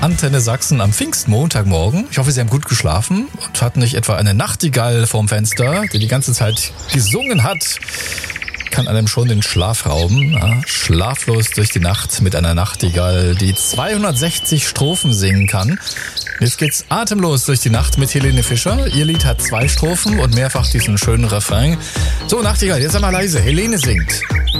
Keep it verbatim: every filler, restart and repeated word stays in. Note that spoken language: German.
Antenne Sachsen am Pfingstmontagmorgen. Ich hoffe, Sie haben gut geschlafen und hatten nicht etwa eine Nachtigall vorm Fenster, die die ganze Zeit gesungen hat. Kann einem schon den Schlaf rauben. Ja, schlaflos durch die Nacht mit einer Nachtigall, die zweihundertsechzig Strophen singen kann. Jetzt geht's atemlos durch die Nacht mit Helene Fischer. Ihr Lied hat zwei Strophen und mehrfach diesen schönen Refrain. So, Nachtigall, jetzt einmal leise. Helene singt.